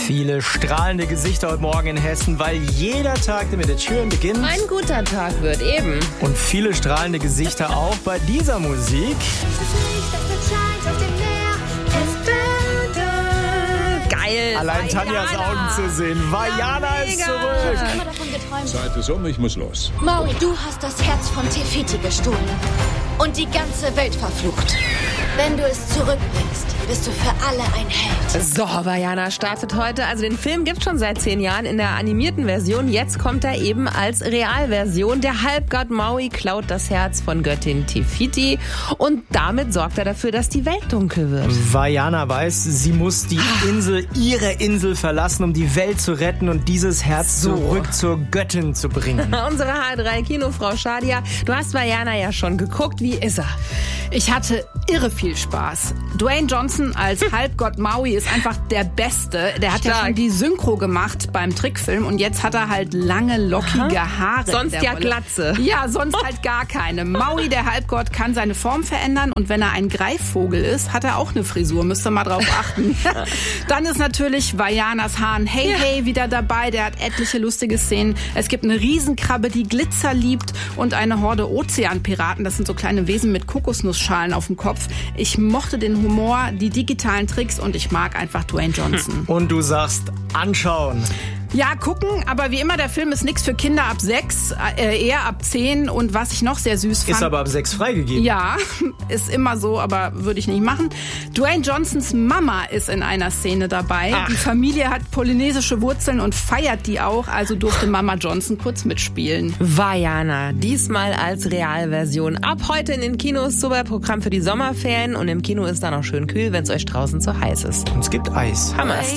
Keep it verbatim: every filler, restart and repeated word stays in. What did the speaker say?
Viele strahlende Gesichter heute Morgen in Hessen, weil jeder Tag, der mit den Türen beginnt. Ein guter Tag wird, eben. Und viele strahlende Gesichter auch bei dieser Musik. Geil. Allein Tanjas Augen zu sehen. Vaiana ist zurück. Ich habe immer davon geträumt. Zeit ist um, ich muss los. Maui, du hast das Herz von Tefiti gestohlen. Und die ganze Welt verflucht. Wenn du es zurückbringst, bist du für alle ein Held. So, Vaiana startet heute. Also den Film gibt's schon seit zehn Jahren in der animierten Version. Jetzt kommt er eben als Realversion. Der Halbgott Maui klaut das Herz von Göttin Tefiti. Und damit sorgt er dafür, dass die Welt dunkel wird. Vaiana weiß, sie muss die Insel, ihre Insel verlassen, um die Welt zu retten und dieses Herz So. zurück zur Göttin zu bringen. Unsere H drei Kinofrau Shadia, du hast Vaiana ja schon geguckt. Wie ist er? Ich hatte irre viel Spaß. Dwayne Johnson als Halbgott Maui ist einfach der Beste. Der hat ja Stark. schon die Synchro gemacht beim Trickfilm und jetzt hat er halt lange, lockige Haare. in Sonst der ja Rolle. Glatze. Ja, sonst halt gar keine. Maui, der Halbgott, kann seine Form verändern und wenn er ein Greifvogel ist, hat er auch eine Frisur. Müsst ihr mal drauf achten. Dann ist natürlich Vaianas Hahn Hey Hey wieder dabei. Der hat etliche lustige Szenen. Es gibt eine Riesenkrabbe, die Glitzer liebt und eine Horde Ozeanpiraten. Das sind so kleine Wesen mit Kokosnussschalen auf dem Kopf. Ich mochte den Humor, die digitalen Tricks und ich mag einfach Dwayne Johnson. Und du sagst, anschauen. Ja, gucken, aber wie immer, der Film ist nichts für Kinder ab sechs, äh, eher ab zehn. Und was ich noch sehr süß fand... Ist aber ab sechs freigegeben. Ja, ist immer so, aber würde ich nicht machen. Dwayne Johnsons Mama ist in einer Szene dabei. Ach. Die Familie hat polynesische Wurzeln und feiert die auch, also durfte Mama Johnson kurz mitspielen. Vaiana, diesmal als Realversion. Ab heute in den Kinos, super Programm für die Sommerferien. Und im Kino ist dann auch schön kühl, wenn es euch draußen zu heiß ist. Und es gibt Eis. Hammers.